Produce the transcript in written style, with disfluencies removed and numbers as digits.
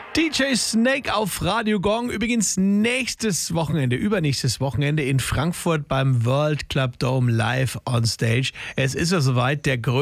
DJ Snake auf Radio Gong. Übrigens übernächstes Wochenende in Frankfurt beim World Club Dome live on stage. Es ist ja soweit, der